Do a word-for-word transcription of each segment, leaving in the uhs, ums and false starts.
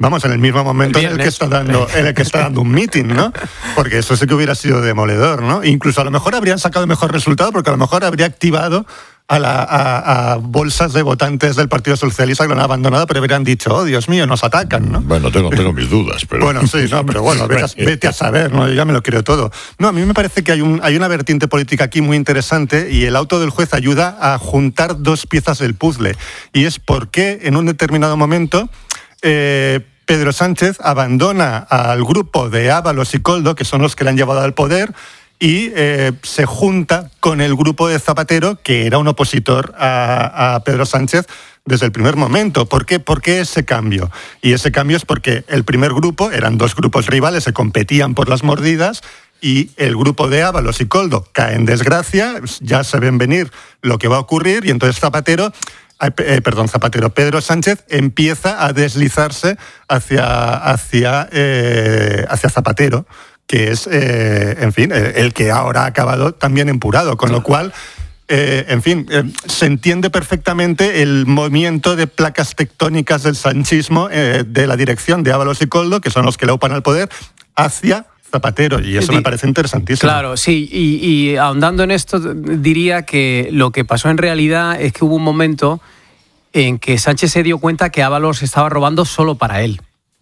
Vamos, en el mismo momento en el que está dando, en el que está dando un meeting, ¿no? Porque eso sí que hubiera sido demoledor, ¿no? Incluso a lo mejor habrían sacado mejor resultado, porque a lo mejor habría activado a, la, a, a bolsas de votantes del Partido Socialista que lo han abandonado, pero habrían dicho, oh, Dios mío, nos atacan, ¿no? Bueno, tengo, tengo mis dudas, pero... Bueno, sí, no, pero bueno, vete a, vete a saber, ¿no? Yo ya me lo creo todo. No, a mí me parece que hay, un, hay una vertiente política aquí muy interesante y el auto del juez ayuda a juntar dos piezas del puzzle. Y es por qué en un determinado momento eh, Pedro Sánchez abandona al grupo de Ábalos y Koldo, que son los que le han llevado al poder, y eh, se junta con el grupo de Zapatero, que era un opositor a, a Pedro Sánchez desde el primer momento. ¿Por qué? ¿Por qué ese cambio? Y ese cambio es porque el primer grupo, eran dos grupos rivales, se competían por las mordidas, y el grupo de Ábalos y Koldo cae en desgracia, ya se ven venir lo que va a ocurrir, y entonces Zapatero... Eh, perdón, Zapatero, Pedro Sánchez empieza a deslizarse hacia, hacia, eh, hacia Zapatero, que es, eh, en fin, eh, el que ahora ha acabado también empurado, con lo cual, eh, en fin, eh, se entiende perfectamente el movimiento de placas tectónicas del sanchismo eh, de la dirección de Ábalos y Koldo, que son los que le ocupan al poder, hacia Zapatero, y eso me parece interesantísimo. Claro, sí, y, y ahondando en esto, diría que lo que pasó en realidad es que hubo un momento en que Sánchez se dio cuenta que Ábalos estaba robando solo para él.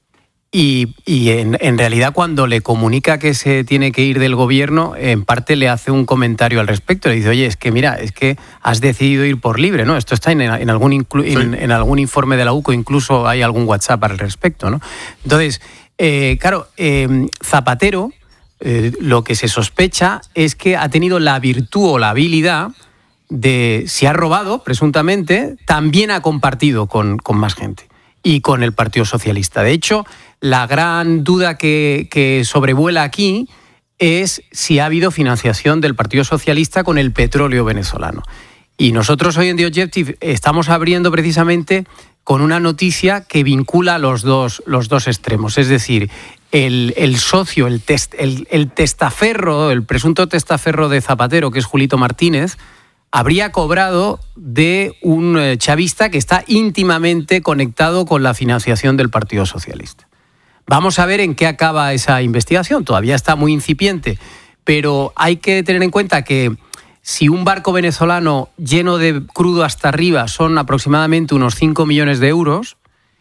Y, y en, en realidad cuando le comunica que se tiene que ir del gobierno, en parte le hace un comentario al respecto. Le dice, oye, es que mira, es que has decidido ir por libre, ¿no? Esto está en, en, algún, inclu- sí. en, en algún informe de la U C O, incluso hay algún WhatsApp al respecto, ¿no? Entonces, eh, claro, eh, Zapatero, eh, lo que se sospecha es que ha tenido la virtud o la habilidad de, si ha robado, presuntamente, también ha compartido con, con más gente y con el Partido Socialista. De hecho, la gran duda que, que sobrevuela aquí es si ha habido financiación del Partido Socialista con el petróleo venezolano. Y nosotros hoy en The Objective estamos abriendo precisamente con una noticia que vincula los dos, los dos extremos. Es decir, el, el socio, el, test, el, el testaferro, el presunto testaferro de Zapatero, que es Julito Martínez, habría cobrado de un chavista que está íntimamente conectado con la financiación del Partido Socialista. Vamos a ver en qué acaba esa investigación. Todavía está muy incipiente, pero hay que tener en cuenta que si un barco venezolano lleno de crudo hasta arriba son aproximadamente unos cinco millones de euros,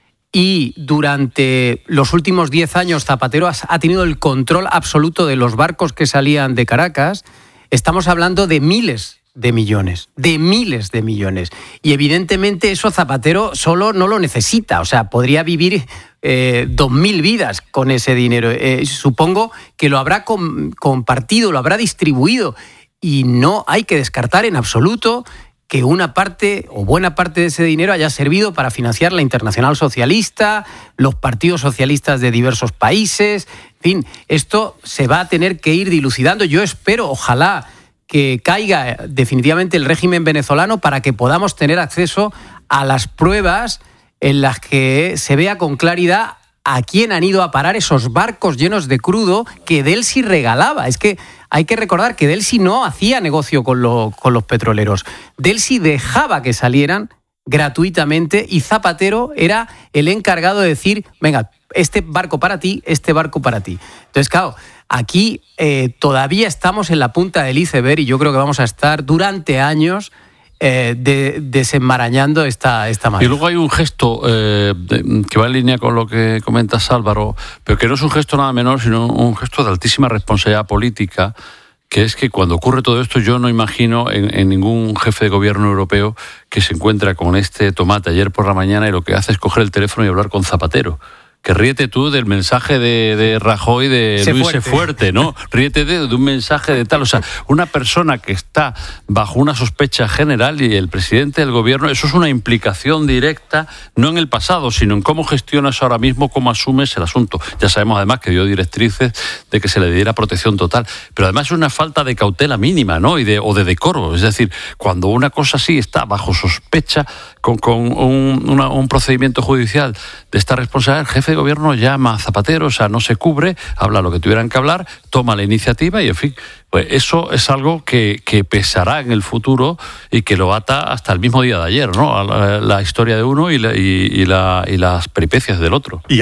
y durante los últimos diez años Zapatero ha tenido el control absoluto de los barcos que salían de Caracas, estamos hablando de miles de millones, de miles de millones. Y evidentemente eso Zapatero solo no lo necesita, o sea, podría vivir eh, dos mil vidas con ese dinero. Eh, supongo que lo habrá com- compartido, lo habrá distribuido, y no hay que descartar en absoluto que una parte o buena parte de ese dinero haya servido para financiar la Internacional Socialista, los partidos socialistas de diversos países. En fin, esto se va a tener que ir dilucidando. Yo espero, ojalá, que caiga definitivamente el régimen venezolano para que podamos tener acceso a las pruebas en las que se vea con claridad a quién han ido a parar esos barcos llenos de crudo que Delcy regalaba. Es que hay que recordar que Delcy no hacía negocio con, lo, con los petroleros. Delcy dejaba que salieran gratuitamente y Zapatero era el encargado de decir, venga, este barco para ti, este barco para ti. Entonces, claro, aquí eh, todavía estamos en la punta del iceberg y yo creo que vamos a estar durante años eh, de, desenmarañando esta, esta madeja. Y luego hay un gesto eh, de, que va en línea con lo que comentas, Álvaro, pero que no es un gesto nada menor, sino un gesto de altísima responsabilidad política, que es que cuando ocurre todo esto yo no imagino en, en ningún jefe de gobierno europeo que se encuentra con este tomate ayer por la mañana y lo que hace es coger el teléfono y hablar con Zapatero. Que ríete tú del mensaje de, de Rajoy de Se Luis fuerte. Se Fuerte, ¿no? Ríete de, de un mensaje de tal. O sea, una persona que está bajo una sospecha general y el presidente del gobierno, eso es una implicación directa, no en el pasado, sino en cómo gestionas ahora mismo, cómo asumes el asunto. Ya sabemos además que dio directrices de que se le diera protección total. Pero además es una falta de cautela mínima, ¿no? Y de, o de decoro. Es decir, cuando una cosa así está bajo sospecha, con, con un, una, un procedimiento judicial de esta responsabilidad, el jefe de gobierno llama a Zapatero, o sea, no se cubre, habla lo que tuvieran que hablar, toma la iniciativa y, en fin, pues eso es algo que, que pesará en el futuro y que lo ata hasta el mismo día de ayer, ¿no? La, la historia de uno y, la, y, y, la, y las peripecias del otro. Y